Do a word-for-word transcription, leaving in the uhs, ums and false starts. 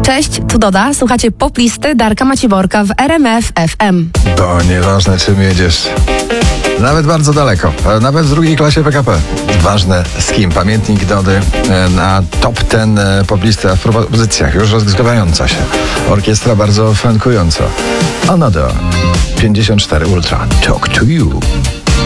Cześć, tu Doda. Słuchacie poplisty Darka Maciborka w R M F F M. Bo nieważne czym jedziesz. Nawet bardzo daleko. Nawet w drugiej klasie P K P. Ważne z kim. Pamiętnik Dody na top ten poplisty, a w propozycjach już rozgrywająca się. Orkiestra bardzo funkująca. Another pięćdziesiąt cztery Ultra. Talk to you.